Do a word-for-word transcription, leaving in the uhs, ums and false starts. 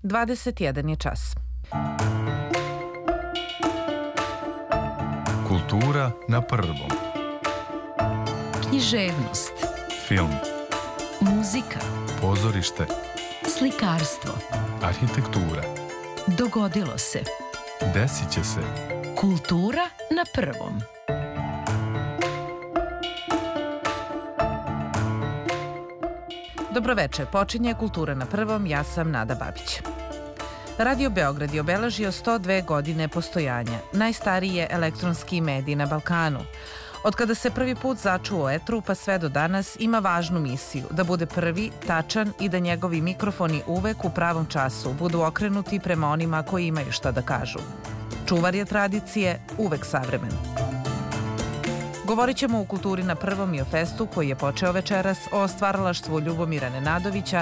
dvadeset jedan je čas. Kultura na prvom. Književnost, Film, muzika, pozorište, slikarstvo, arhitektura. dogodilo se. Desit će se. Kultura na prvom. Dobroveče, počinje Kultura na prvom, ja sam Nada Babić. Radio Beograd je obeležio sto dve godine postojanja, najstariji je elektronski medij na Balkanu. Od kada se prvi put začuo o etru pa sve do danas ima važnu misiju, da bude prvi, tačan i da njegovi mikrofoni uvek u pravom času budu okrenuti prema onima koji imaju šta da kažu. Čuvar je tradicije, uvek savremen. Govorit ćemo u Kulturi na prvom i o festu koji je počeo večeras, o stvaralaštvu Ljubomira Nenadovića,